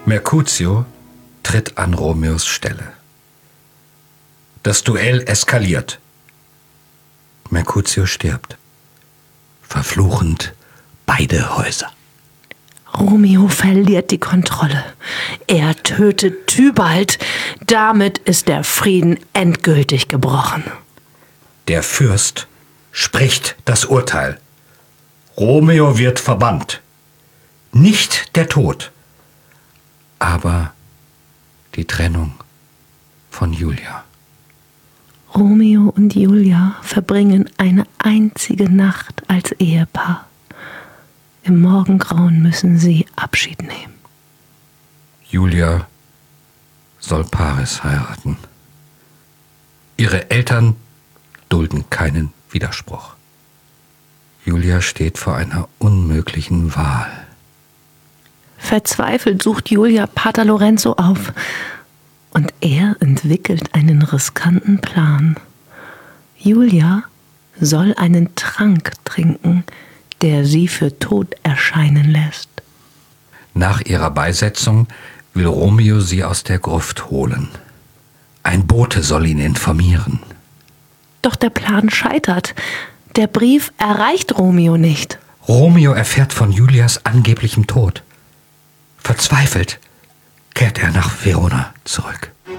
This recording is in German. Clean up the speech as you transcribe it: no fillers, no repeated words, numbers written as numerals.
Mercutio tritt an Romeos Stelle. Das Duell eskaliert. Mercutio stirbt. Verfluchend beide Häuser. Romeo verliert die Kontrolle. Er tötet Tybalt. Damit ist der Frieden endgültig gebrochen. Der Fürst spricht das Urteil. Romeo wird verbannt. Nicht der Tod, aber die Trennung von Julia. Romeo und Julia verbringen eine einzige Nacht als Ehepaar. Im Morgengrauen müssen sie Abschied nehmen. Julia soll Paris heiraten. Ihre Eltern dulden keinen Widerspruch. Julia steht vor einer unmöglichen Wahl. Verzweifelt sucht Julia Pater Lorenzo auf und er entwickelt einen riskanten Plan. Julia soll einen Trank trinken, der sie für tot erscheinen lässt. Nach ihrer Beisetzung will Romeo sie aus der Gruft holen. Ein Bote soll ihn informieren. Doch der Plan scheitert. Der Brief erreicht Romeo nicht. Romeo erfährt von Julias angeblichem Tod. Verzweifelt kehrt er nach Verona zurück.